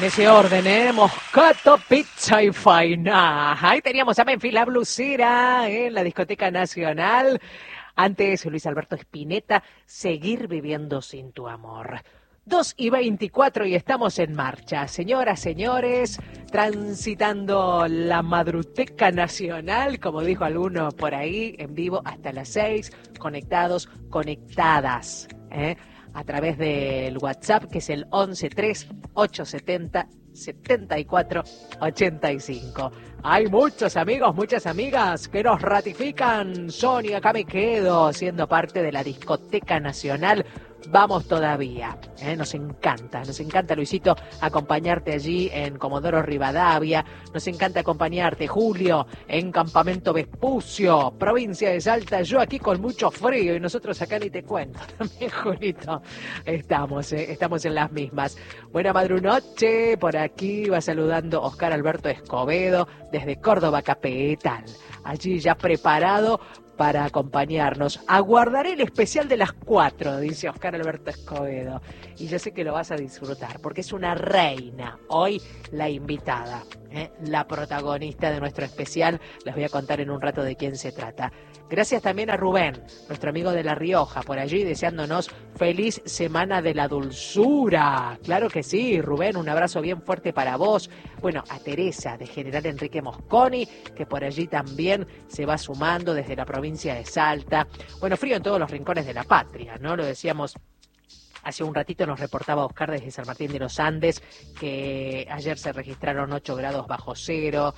En ese orden, Moscato, pizza y faina. Ahí teníamos a Memphis La Blusera en la Discoteca Nacional. Antes, Luis Alberto Spinetta, Seguir viviendo sin tu amor. 2:24 y estamos en marcha. Señoras, señores, transitando la Madruteca Nacional, como dijo alguno por ahí, en vivo hasta las 6, conectados, conectadas, a través del WhatsApp, que es el 113870-7485. Hay muchos amigos, muchas amigas que nos ratifican. Sonia, acá me quedo siendo parte de la Discoteca Nacional. Vamos todavía, nos encanta, Luisito, acompañarte allí en Comodoro Rivadavia, nos encanta acompañarte, Julio, en Campamento Vespucio, provincia de Salta, yo aquí con mucho frío y nosotros acá ni te cuento, también Julito, estamos en las mismas. Buena madrunoche, por aquí va saludando Oscar Alberto Escobedo desde Córdoba Capital, allí ya preparado para acompañarnos. Aguardaré el especial de las 4, dice Oscar Alberto Escobedo. Y yo sé que lo vas a disfrutar, porque es una reina. Hoy la invitada, la protagonista de nuestro especial. Les voy a contar en un rato de quién se trata. Gracias también a Rubén, nuestro amigo de La Rioja, por allí deseándonos feliz Semana de la Dulzura. Claro que sí, Rubén, un abrazo bien fuerte para vos. Bueno, a Teresa de General Enrique Mosconi, que por allí también se va sumando desde la provincia de Salta. Bueno, frío en todos los rincones de la patria, ¿no? Lo decíamos. Hace un ratito nos reportaba Oscar desde San Martín de los Andes que ayer se registraron 8 grados bajo cero,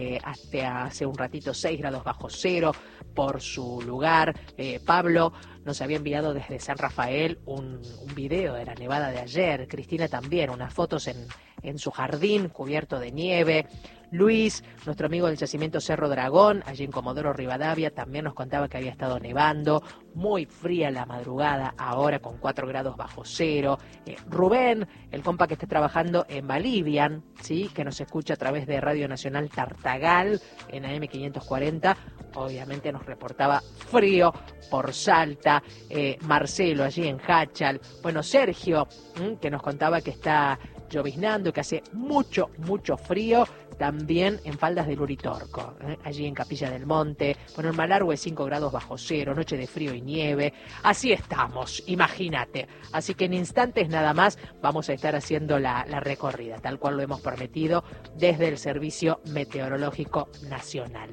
hasta hace un ratito 6 grados bajo cero por su lugar. Pablo nos había enviado desde San Rafael un video de la nevada de ayer. Cristina también, unas fotos en su jardín cubierto de nieve. Luis, nuestro amigo del yacimiento Cerro Dragón, allí en Comodoro Rivadavia, también nos contaba que había estado nevando, muy fría la madrugada, ahora con 4 grados bajo cero. Rubén, el compa que está trabajando en Balivian, ¿sí? Que nos escucha a través de Radio Nacional Tartagal en AM540, obviamente nos reportaba frío por Salta. Marcelo allí en Hachal. Bueno, Sergio, que nos contaba que está lloviznando, que hace mucho, mucho frío, también en Faldas del Uritorco, allí en Capilla del Monte. Bueno, en Malargüe 5 grados bajo cero, noche de frío y nieve. Así estamos, imagínate. Así que en instantes nada más vamos a estar haciendo la recorrida, tal cual lo hemos prometido desde el Servicio Meteorológico Nacional.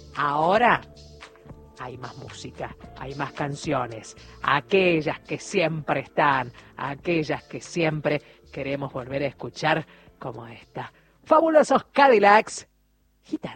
Ahora hay más música, hay más canciones, aquellas que siempre están, aquellas que siempre queremos volver a escuchar, como esta. Fabulosos Cadillacs, Gitana.